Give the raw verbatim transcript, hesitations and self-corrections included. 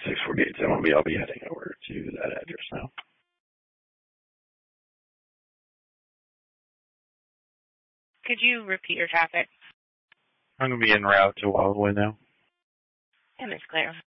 six forty-eight San Juan. I'll be heading over to that address now. Could you repeat your traffic? I'm going to be en route to Wildwood now. And Miss Claire.